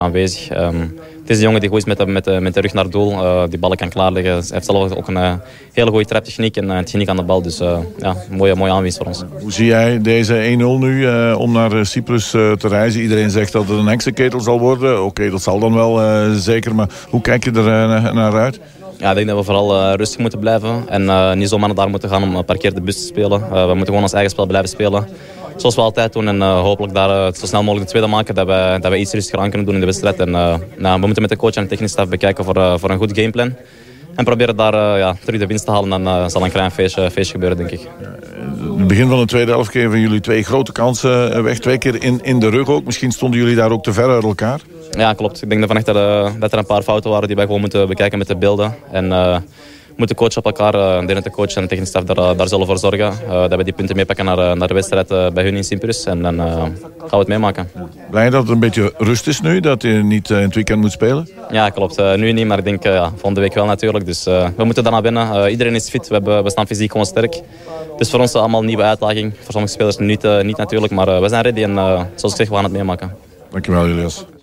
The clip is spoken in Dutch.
aanwezig. Het is een jongen die goed is met de rug naar doel. Die ballen kan klaarleggen. Hij heeft zelf ook een hele goede traptechniek en techniek aan de bal. Dus mooie aanwinst voor ons. Hoe zie jij deze 1-0 nu om naar Cyprus te reizen? Iedereen zegt dat het een heksenketel zal worden. Oké, dat zal dan wel zeker. Maar hoe kijk je er naar uit? Ja, ik denk dat we vooral rustig moeten blijven. En niet zomaar naar daar moeten gaan om een parkeer de bus te spelen. We moeten gewoon ons eigen spel blijven spelen. Zoals we altijd doen. En hopelijk daar zo snel mogelijk de tweede maken. Dat we iets rustiger aan kunnen doen in de wedstrijd. En we moeten met de coach en de technische staf bekijken voor een goed gameplan. En proberen daar terug de winst te halen. Dan zal een klein feestje gebeuren, denk ik. Het begin van de tweede helft kregen jullie 2 grote kansen weg. 2 keer in de rug ook. Misschien stonden jullie daar ook te ver uit elkaar. Ja, klopt. Ik denk dat er een paar fouten waren die wij gewoon moeten bekijken met de beelden. En moeten coachen op elkaar. De coach en de technische staf daar zullen voor zorgen. Dat we die punten meepakken naar de wedstrijd bij hun in Cyprus. En dan gaan we het meemaken. Blij dat het een beetje rust is nu? Dat je niet in het weekend moet spelen? Ja, klopt. Nu niet, maar ik denk volgende week wel natuurlijk. Dus we moeten daarna winnen. Iedereen is fit. We staan fysiek gewoon sterk. Dus voor ons allemaal een nieuwe uitdaging. Voor sommige spelers niet natuurlijk. Maar we zijn ready en zoals ik zeg, we gaan het meemaken. Dankjewel, Julius.